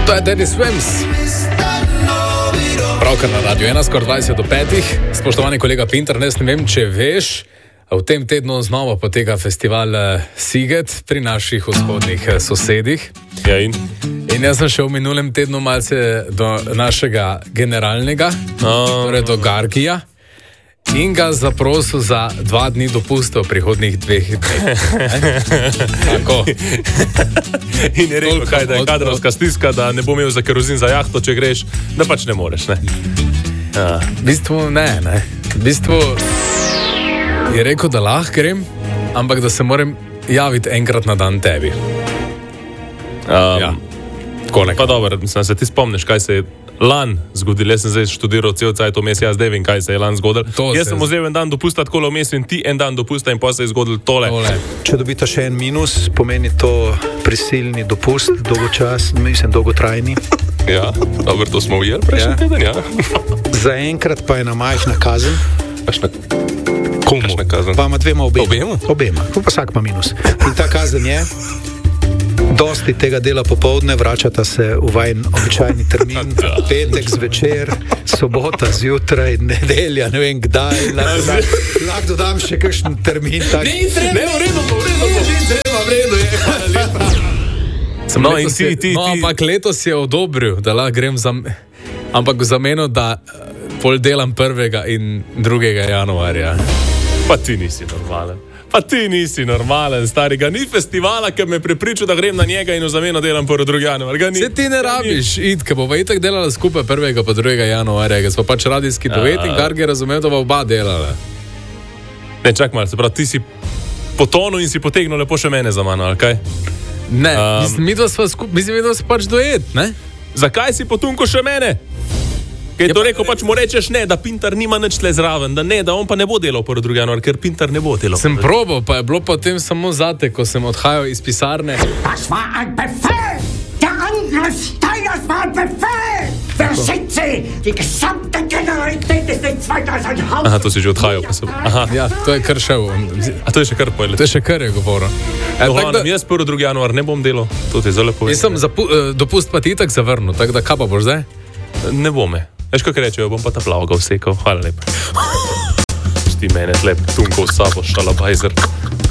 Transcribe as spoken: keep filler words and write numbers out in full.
To je Daddy Swims. Pravkar na Radio ena, skoraj dvajset do petih. Spoštovani kolega Pintar, ne vem, če veš, v tem tednu znova poteka festival Siget pri naših vzhodnih sosedih. Ja, in? In jaz sem šel v minulem tednu malce do našega generalnega, oh. torej do Gargija. In ga zaprosil za dva dni dopusta v prihodnih dveh dneh. Tako. In je rekel, kaj, da je kadrovska stiska, da ne bo imel za kerozin za jahto, če greš, da pač ne moreš, ne? Ja. V bistvu ne, ne. V bistvu je rekel, da lahko grem, ampak da se moram javiti enkrat na dan tebi. Um, ja. Pa dobro, mislim, se ti spomniš, kaj se je lan zgodil. Jaz sem zdaj študiral cel cajt vmes, jaz ne vem, kaj se je lan zgodil. Jaz sem vzel en dan dopusta tako vmes in ti en dan dopusta in pa se je zgodil tole. tole. Če dobite še en minus, pomeni to prisilni dopust, dolgočasni, mislim, dolgotrajni. Ja, dobro, to smo ujeli prejšnji ja. teden, ja. Zaenkrat pa je na majhna kazen. Kašna, komu? Kašna kazen? Vama dvema obema. Obema? Obema, pa vsak pa minus. In ta kazen je, dosti tega dela popoldne, vračata se v vajen običajni termin, petek zvečer, sobota zjutraj, nedelja, ne vem kdaj, lahko lah dodam še kakšen termin. Tak. Ne, ne, v redu, v redu, v redu je, hvala lepa. No, in ti, ti, no, ampak letos je odobril, da lahko grem za, ampak v zameno, da pol delam prvega in drugega januarja. Pa ti nisi normalen. Pa ti nisi normalen, stariga. Ni festivala, ki me prepričal, da grem na njega in v zameno delam prvi drugi januar. Se ti ne rabiš iti, ker bova itak delala skupaj prvega pa drugega januarja, ker smo pač radijski duet in kar je razumel, da bova oba delala. Ne, čak malo, se pravi, ti si potonil in si potegnil lepo še mene za mano, ali kaj? Ne, um, mislim, mi dva sva skupaj, mislim, mi dva sva pač duet, ne? Zakaj si potunko še mene? Kaj je to rekel, pač mu rečeš ne, da Pintar nima nič tle zraven, da ne, da on pa ne bo delal prvi drugi januar, ker Pintar ne bo delal. Sem probal, pa je bilo potem samo zate, ko sem odhajal iz pisarne. Das war ein Befehl! Der Angriff Steiners war ein Befehl! Wer schickt sie? Die gesamte Generalität ist nicht weiter als ein Haus. Aha, to si že odhajal. Pa se... Aha. Ja, to je kar šel. A to je še kar povedal? To je še kar je govoril. E, da... Jaz prvi drugi januar ne bom delal, to ti je zelo povedal. Jaz sem zapu... dopust pa ti itak zavrnil, tako da kaj pa boš zdaj? Ne bo me. Veš, kako rečejo, bom pa ta plavga vsekal. Hvala lepa. Pusti mene tlep, tunko v sabo, šalabajzer.